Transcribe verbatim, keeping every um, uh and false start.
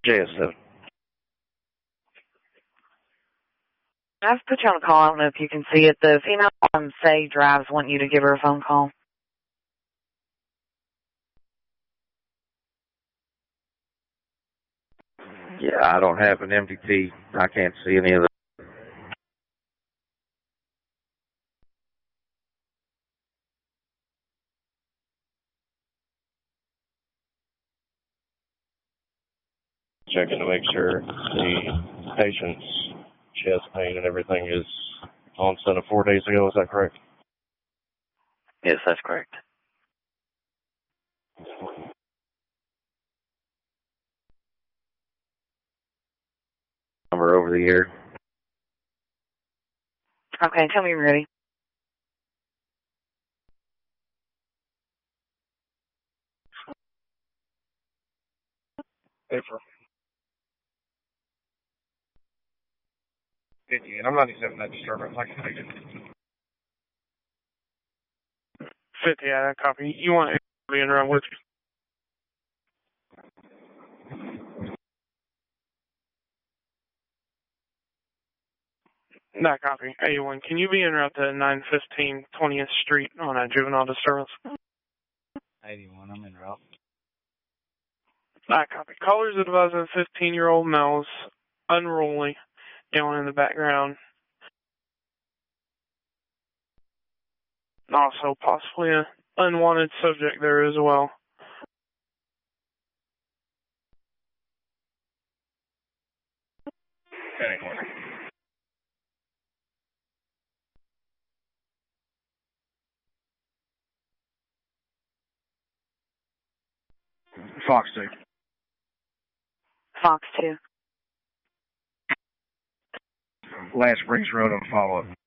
J S seven. I've put you on a call. I don't know if you can see it. The female on Say Drives want you to give her a phone call. Yeah, I don't have an M D T. I can't see any of the. Checking to make sure the patient's chest pain and everything is onset of four days ago. Is that correct? Yes, that's correct. Number over the year. Okay, tell me you're ready. April. fifty, and I'm not accepting that disturbance. I can take it. fifty, yeah, that copy. You want to be in around with you? That copy. eighty-one, can you be en route to nine fifteen twentieth Street on a juvenile disturbance? eighty-one, I'm en route. That copy. Callers advising fifteen-year-old males, unruly, yelling in the background. Also, possibly an unwanted subject there as well. Any corner. Fox two. Fox two. Last Springs Road on follow-up.